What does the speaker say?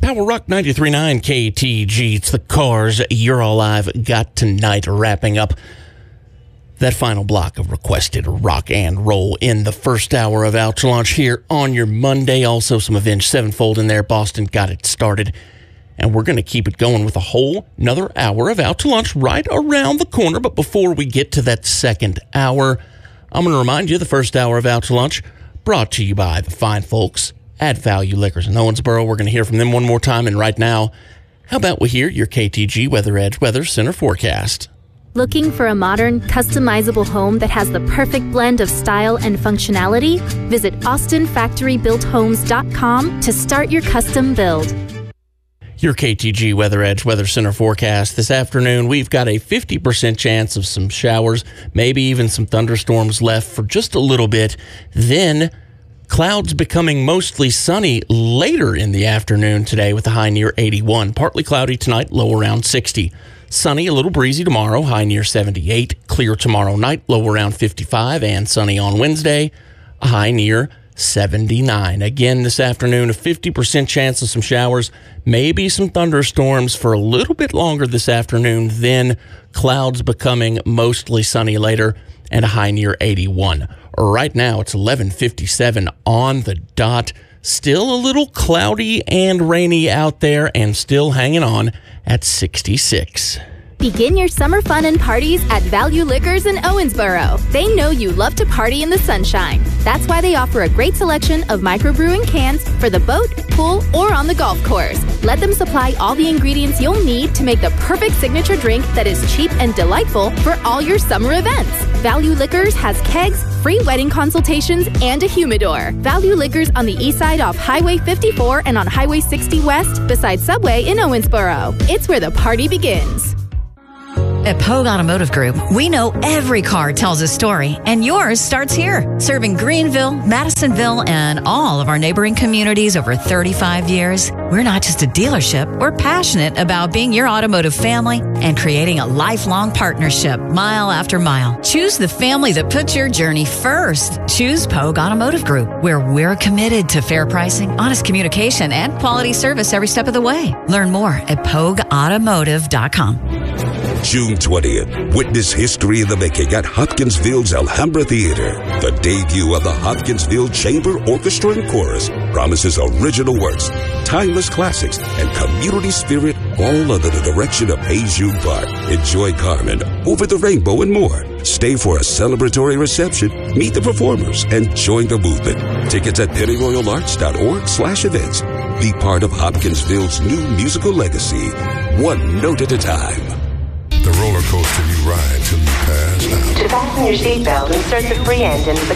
Power Rock 93.9 KTG. It's the Cars You're All I've Got Tonight, wrapping up that final block of requested rock and roll in the first hour of Out to Lunch here on your Monday. Also some Avenged Sevenfold in there. Boston got it started. And we're going to keep it going with a whole another hour of Out to Lunch right around the corner. But before we get to that second hour, I'm going to remind you the first hour of Out to Lunch brought to you by the fine folks at Value Liquors in Owensboro. We're going to hear from them one more time. And right now, how about we hear your KTG Weather Edge Weather Center forecast? Looking for a modern, customizable home that has the perfect blend of style and functionality? Visit AustinFactoryBuiltHomes.com to start your custom build. Your KTG Weather Edge Weather Center forecast this afternoon. We've got a 50% chance of some showers, maybe even some thunderstorms left for just a little bit. Then clouds becoming mostly sunny later in the afternoon today with a high near 81. Partly cloudy tonight, low around 60. Sunny, a little breezy tomorrow, high near 78. Clear tomorrow night, low around 55. And sunny on Wednesday, a high near 79. Again, this afternoon, a 50% chance of some showers, maybe some thunderstorms for a little bit longer this afternoon. Then clouds becoming mostly sunny later and a high near 81. Right now, it's 11:57 on the dot. Still a little cloudy and rainy out there and still hanging on at 66. Begin your summer fun and parties at Value Liquors in Owensboro. They know you love to party in the sunshine. That's why they offer a great selection of microbrewing cans for the boat, pool, or on the golf course. Let them supply all the ingredients you'll need to make the perfect signature drink that is cheap and delightful for all your summer events. Value Liquors has kegs, free wedding consultations, and a humidor. Value Liquors on the east side off Highway 54 and on Highway 60 West beside Subway in Owensboro. It's where the party begins. At Pogue Automotive Group, we know every car tells a story, and yours starts here. Serving Greenville, Madisonville, and all of our neighboring communities over 35 years, we're not just a dealership, we're passionate about being your automotive family and creating a lifelong partnership mile after mile. Choose the family that puts your journey first. Choose Pogue Automotive Group, where we're committed to fair pricing, honest communication, and quality service every step of the way. Learn more at PogueAutomotive.com. June 20th, witness history in the making at Hopkinsville's Alhambra Theater. The debut of the Hopkinsville Chamber Orchestra and Chorus promises original works, timeless classics, and community spirit, all under the direction of Hae-Jung Park. Enjoy Carmen, Over the Rainbow, and more. Stay for a celebratory reception, meet the performers, and join the movement. Tickets at pennyroyalarts.org/events. Be part of Hopkinsville's new musical legacy, one note at a time. The roller coaster you ride till you pass out. To fasten your seatbelt, insert the free end into the